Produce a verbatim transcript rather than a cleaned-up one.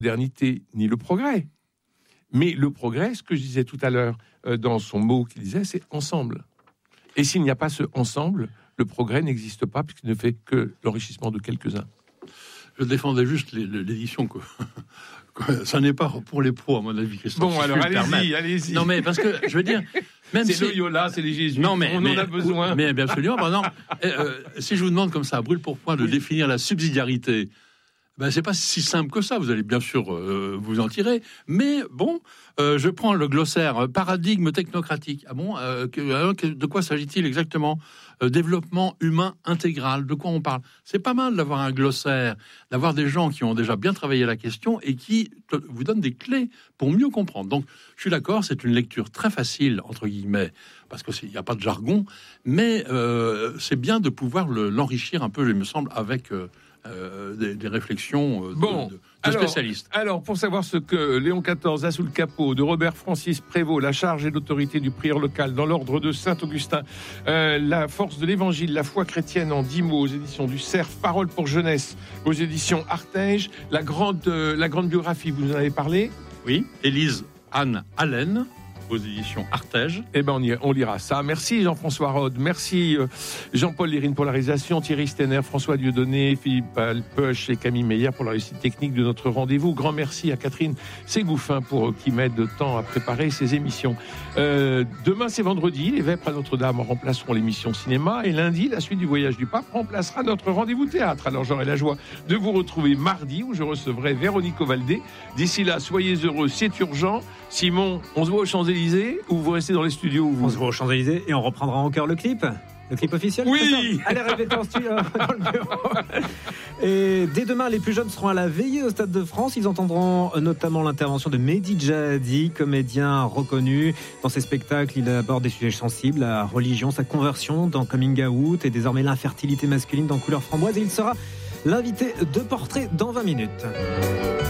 modernité ni le progrès. Mais le progrès, ce que je disais tout à l'heure euh, dans son mot qu'il disait, c'est ensemble. Et s'il n'y a pas ce ensemble, le progrès n'existe pas puisqu'il ne fait que l'enrichissement de quelques-uns. Je défendais juste l'édition, quoi. Ça n'est pas pour les pros, à mon avis, Christophe. Bon, alors allez-y, allez-y. Non, mais parce que, je veux dire... Même c'est si... Loyola, c'est les jésuites, non, mais, on mais, en a besoin. Mais bien absolument, par exemple, euh, si je vous demande comme ça, à brûle pour point, de oui. définir la subsidiarité, ben, c'est pas si simple que ça, vous allez bien sûr euh, vous en tirer, mais bon, euh, je prends le glossaire, euh, paradigme technocratique. Ah bon, euh, que, de quoi s'agit-il exactement ? euh, Développement humain intégral, de quoi on parle ? C'est pas mal d'avoir un glossaire, d'avoir des gens qui ont déjà bien travaillé la question et qui te, vous donnent des clés pour mieux comprendre. Donc, je suis d'accord, c'est une lecture très facile, entre guillemets, parce qu'il n'y a pas de jargon, mais euh, c'est bien de pouvoir le, l'enrichir un peu, il me semble, avec... Euh, Euh, des, des réflexions euh, de, bon, de, de alors, spécialistes. Alors, pour savoir ce que Léon quatorze a sous le capot de Robert Francis Prévost, la charge et l'autorité du prieur local dans l'ordre de Saint-Augustin, euh, la force de l'évangile, la foi chrétienne en dix mots aux éditions du Cerf, Parole pour jeunesse aux éditions Artege, la grande, euh, la grande biographie, vous en avez parlé ? Oui, Élise Anne Allen, aux éditions Artege. Eh ben on, y, on lira ça. Merci Jean-François Rode, merci euh, Jean-Paul Lérine pour la réalisation, Thierry Stenner, François Dieudonné, Philippe Alpeuch et Camille Meyer pour la réussite technique de notre rendez-vous. Grand merci à Catherine Ségouffin pour euh, qui m'aide de temps à préparer ces émissions. Euh, demain c'est vendredi, les Vêpres à Notre-Dame remplaceront l'émission cinéma et lundi la suite du Voyage du Pape remplacera notre rendez-vous théâtre. Alors j'aurai la joie de vous retrouver mardi où je recevrai Véronique Ovaldé. D'ici là, soyez heureux, c'est urgent. Simon, on se voit aux Champs-Élysées ou vous restez dans les studios vous... On se voit aux Champs-Élysées et on reprendra encore le clip. Le clip officiel. Oui. Allez, répétez en studio. Dans le bureau. Et dès demain, les plus jeunes seront à la veillée au Stade de France. Ils entendront notamment l'intervention de Mehdi Djahadi, comédien reconnu. Dans ses spectacles, il aborde des sujets sensibles, la religion, sa conversion dans Coming Out et désormais l'infertilité masculine dans Couleur Framboise. Et il sera l'invité de Portrait dans vingt minutes.